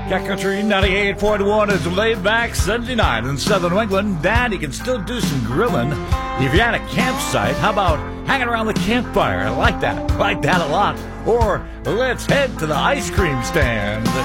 Cat Country 98.1 is laid back Sunday night in southern New England. Dad, you can still do some grilling. If you're at a campsite, how about hanging around the campfire? I like that a lot. Or let's head to the ice cream stand.